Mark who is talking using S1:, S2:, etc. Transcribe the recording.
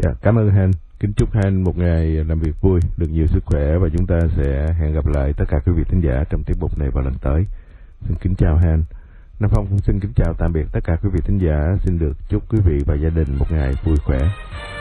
S1: Dạ, cảm ơn Han. Kính chúc Han một ngày làm việc vui, được nhiều sức khỏe và chúng ta sẽ hẹn gặp lại tất cả quý vị thính giả trong tiết mục này vào lần tới. Xin kính chào Han. Nam Phong cũng xin kính chào tạm biệt tất cả quý vị thính giả. Xin được chúc quý vị và gia đình một ngày vui khỏe.